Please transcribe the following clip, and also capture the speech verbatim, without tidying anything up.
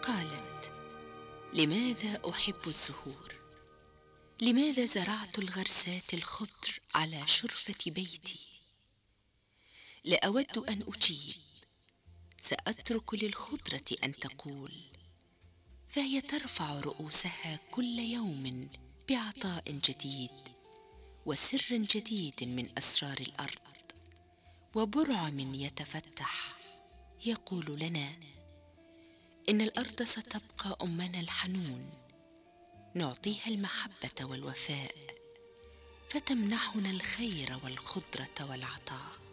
قالت: لماذا أحب الزهور؟ لماذا زرعت الغرسات الخضر على شرفة بيتي؟ لا أود أن أجيب، سأترك للخضرة أن تقول، فهي ترفع رؤوسها كل يوم بعطاء جديد وسر جديد من أسرار الأرض، وبرعم يتفتح يقول لنا إن الأرض ستبقى أمنا الحنون، نعطيها المحبة والوفاء فتمنحنا الخير والخضرة والعطاء.